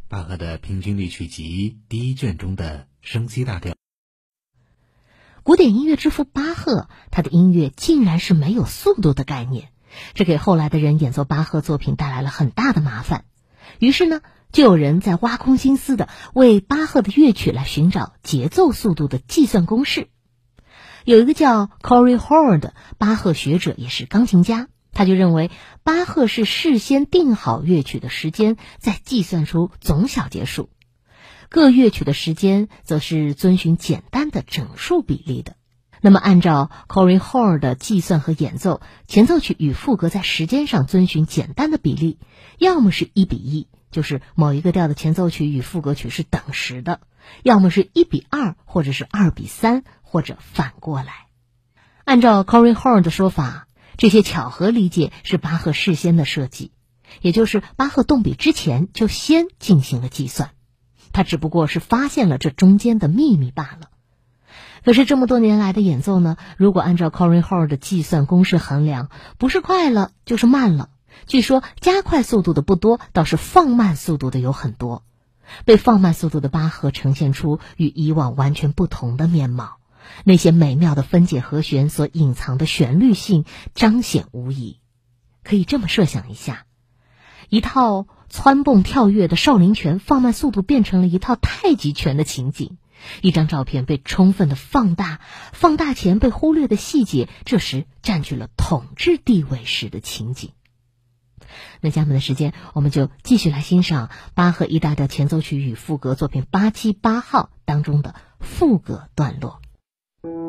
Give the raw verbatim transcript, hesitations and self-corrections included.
巴赫的平均律曲集第一卷中的升 C 大调。 古典音乐之父巴赫，他的音乐竟然是没有速度的概念，这给后来的人演奏巴赫作品带来了很大的麻烦。于是呢，就有人在挖空心思的为巴赫的乐曲来寻找节奏速度的计算公式。有一个叫 Corey Hall 的巴赫学者，也是钢琴家，他就认为巴赫是事先定好乐曲的时间，再计算出总小节数。各乐曲的时间则是遵循简单的整数比例的。那么按照 Corey Hall 的计算和演奏，前奏曲与副歌在时间上遵循简单的比例，要么是一比一，就是某一个调的前奏曲与副歌曲是等时的，要么是一比二，或者是二比三，或者反过来。按照 Corey Hall 的说法，这些巧合理解是巴赫事先的设计，也就是巴赫动笔之前就先进行了计算，他只不过是发现了这中间的秘密罢了。可是这么多年来的演奏呢，如果按照 Corey Hall 的计算公式衡量，不是快了就是慢了。据说加快速度的不多，倒是放慢速度的有很多。被放慢速度的巴赫呈现出与以往完全不同的面貌，那些美妙的分解和弦所隐藏的旋律性彰显无疑。可以这么设想一下，一套蹿蹦跳跃的少林拳放慢速度变成了一套太极拳的情景。一张照片被充分的放大，放大前被忽略的细节，这时占据了统治地位时的情景。那下面的时间，我们就继续来欣赏巴赫 E 大调前奏曲与副歌作品八七八号当中的副歌段落。